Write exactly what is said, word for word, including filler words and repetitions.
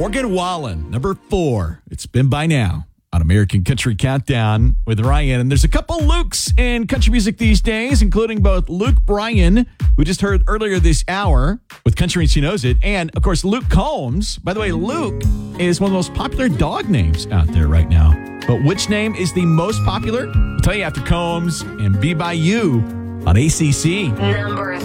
Morgan Wallen, number four. It's been by now on American Country Countdown with Ryan. And there's a couple Lukes in country music these days, including both Luke Bryan, we just heard earlier this hour with Country and She Knows It, and, of course, Luke Combs. By the way, Luke is one of the most popular dog names out there right now. But which name is the most popular? I'll tell you after Combs and Be By You on A C C. Number